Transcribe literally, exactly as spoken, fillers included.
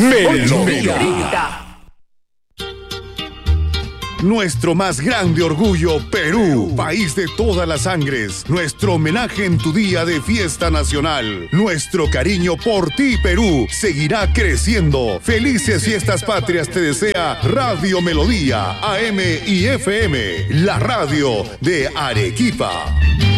Melodía. Nuestro más grande orgullo, Perú, país de todas las sangres. Nuestro homenaje en tu día de fiesta nacional. Nuestro cariño por ti, Perú, seguirá creciendo. Felices fiestas patrias te desea Radio Melodía, A M y F M, la radio de Arequipa.